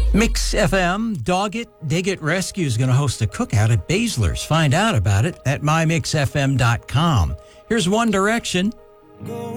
Mix FM Dog It, Dig It Rescue is going to host a cookout at Baszler's. Find out about it at mymixfm.com. Here's One Direction. Go